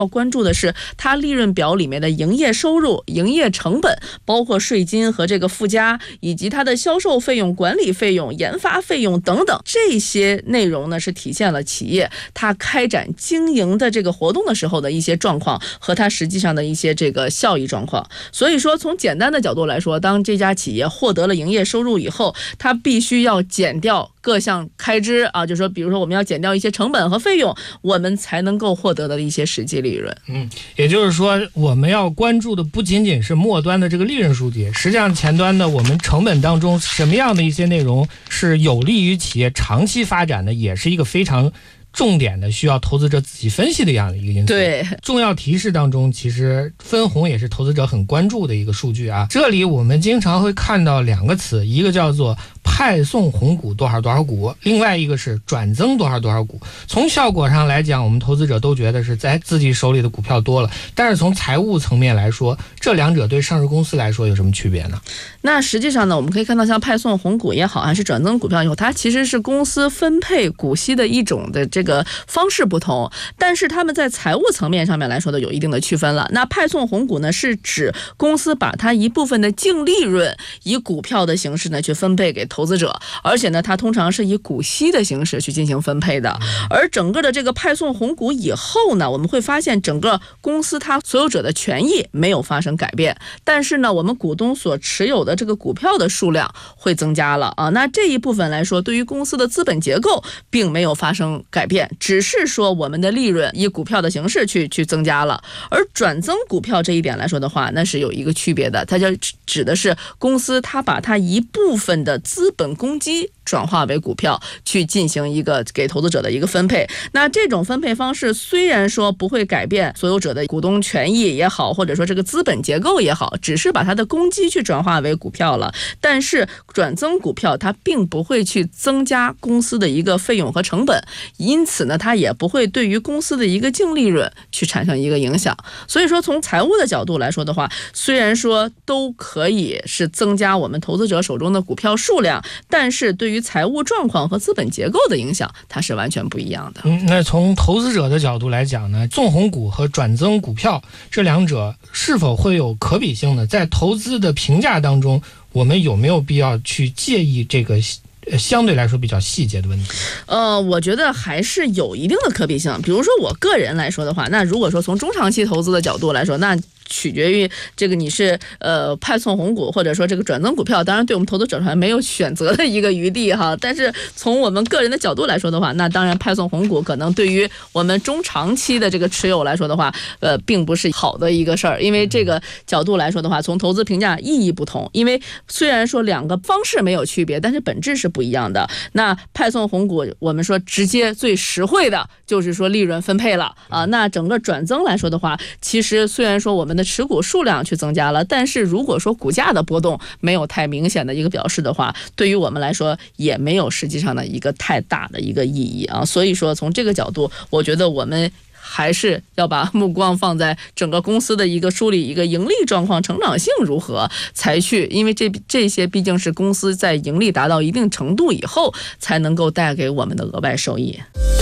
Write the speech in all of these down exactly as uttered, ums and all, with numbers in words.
要关注的是它利润表里面的营业收入、营业成本，包括税金和这个附加，以及它的销售费用、管理费用、研发费用等等，这些内容呢是体现了企业它开展经营的这个活动的时候的一些状况和它实际上的一些这个效益状况。所以说从简单的角度来说，当这家企业获得了营业收入以后，它必须要减掉各项开支啊，就是说比如说我们要减掉一些成本和费用，我们才能够获得的一些实际利润。 嗯，也就是说我们要关注的不仅仅是末端的这个利润数据，实际上前端的我们成本当中什么样的一些内容是有利于企业长期发展的，也是一个非常重点的需要投资者仔细分析的这样的一个因素。 对， 重要提示当中，其实分红也是投资者很关注的一个数据啊。这里我们经常会看到两个词，一个叫做派送红股多少多少股，另外一个是转增多少多少股。从效果上来讲，我们投资者都觉得是在自己手里的股票多了，但是从财务层面来说，这两者对上市公司来说有什么区别呢？ 那实际上呢，我们可以看到像派送红股也好，还是转增股票以后，它其实是公司分配股息的一种的这个方式不同，但是他们在财务层面上面来说的有一定的区分了。那派送红股呢，是指公司把它一部分的净利润以股票的形式呢去分配给投资者，而且呢它通常是以股息的形式去进行分配的。而整个的这个派送红股以后呢，我们会发现整个公司它所有者的权益没有发生改变，但是呢我们股东所持有的这个股票的数量会增加了啊。那这一部分来说，对于公司的资本结构并没有发生改变，只是说我们的利润以股票的形式去去增加了。而转增股票这一点来说的话，那是有一个区别的，它就指的是公司它把它一部分的资本公积转化为股票，去进行一个给投资者的一个分配。那这种分配方式虽然说不会改变所有者的股东权益也好，或者说这个资本结构也好，只是把它的公积去转化为股票了，但是转增股票它并不会去增加公司的一个费用和成本，因此呢它也不会对于公司的一个净利润去产生一个影响。所以说从财务的角度来说的话，虽然说都可以是增加我们投资者手中的股票数量，但是对于财务状况和资本结构的影响它是完全不一样的。 嗯，那从投资者的角度来讲呢，送红股和转增股票这两者是否会有可比性呢？在投资的评价当中，我们有没有必要去介意这个相对来说比较细节的问题？ 呃，我觉得还是有一定的可比性。比如说我个人来说的话，那如果说从中长期投资的角度来说，那取决于这个你是呃派送红股或者说这个转增股票，当然对我们投资者还没有选择的一个余地哈。但是从我们个人的角度来说的话，那当然派送红股可能对于我们中长期的这个持有来说的话，呃，并不是好的一个事儿。因为这个角度来说的话，从投资评价意义不同。因为虽然说两个方式没有区别，但是本质是不一样的。那派送红股，我们说直接最实惠的就是说利润分配了啊。那整个转增来说的话，其实虽然说我们的持股数量去增加了，但是如果说股价的波动没有太明显的一个表示的话，对于我们来说也没有实际上的一个太大的一个意义啊。所以说从这个角度，我觉得我们还是要把目光放在整个公司的一个梳理一个盈利状况、成长性如何才去，因为这这些毕竟是公司在盈利达到一定程度以后才能够带给我们的额外收益。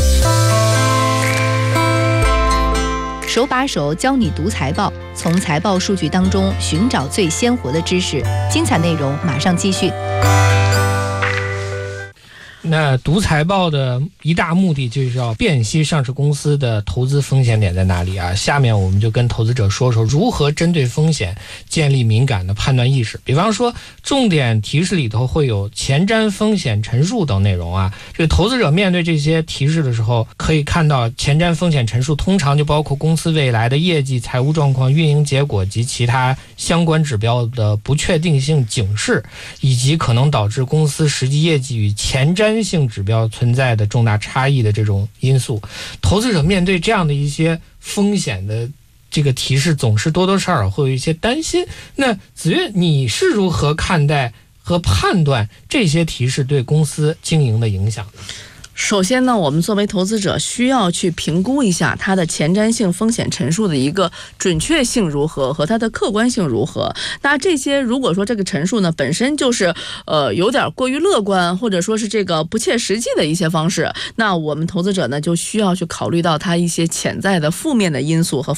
手把手教你读财报，从财报数据当中寻找最鲜活的知识。精彩内容马上继续。 那读财报的一大目的就是要辨析上市公司的投资风险点在哪里啊。下面我们就跟投资者说说如何针对风险建立敏感的判断意识。比方说重点提示里头会有前瞻风险陈述等内容啊。这个投资者面对这些提示的时候，可以看到前瞻风险陈述通常就包括公司未来的业绩、财务状况、运营结果及其他相关指标的不确定性警示，以及可能导致公司实际业绩与前瞻性指标存在的重大差异的这种因素。投资者面对这样的一些风险的这个提示，总是多多少少会有一些担心。那子越，你是如何看待和判断这些提示对公司经营的影响呢？ 首先呢，我们作为投资者需要去评估一下它的前瞻性风险陈述的一个准确性如何和它的客观性如何。那这些如果说这个陈述呢本身就是呃有点过于乐观，或者说是这个不切实际的一些方式，那我们投资者呢就需要去考虑到它一些潜在的负面的因素和